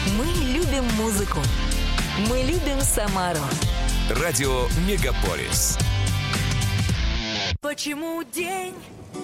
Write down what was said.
Мы любим музыку. Мы любим Самару. Радио Мегаполис. Почему день